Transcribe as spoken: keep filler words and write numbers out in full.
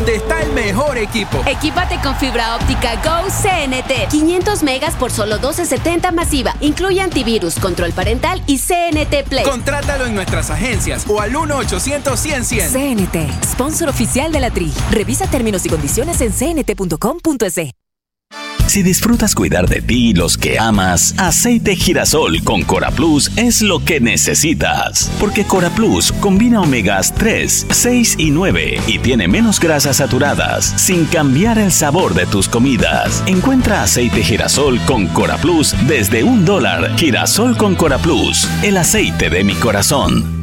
donde está el mejor equipo. Equípate con fibra óptica Go C N T. quinientos megas por solo doce setenta masiva. Incluye antivirus, control parental y C N T Play. Contrátalo en nuestras agencias o al uno ochocientos cien cien. C N T, sponsor oficial de la Tri. Revisa términos y condiciones en c n t punto com punto e s. Si disfrutas cuidar de ti y los que amas, aceite girasol con Cora Plus es lo que necesitas. Porque Cora Plus combina omegas tres, seis y nueve y tiene menos grasas saturadas, sin cambiar el sabor de tus comidas. Encuentra aceite girasol con Cora Plus desde un dólar. Girasol con Cora Plus, el aceite de mi corazón.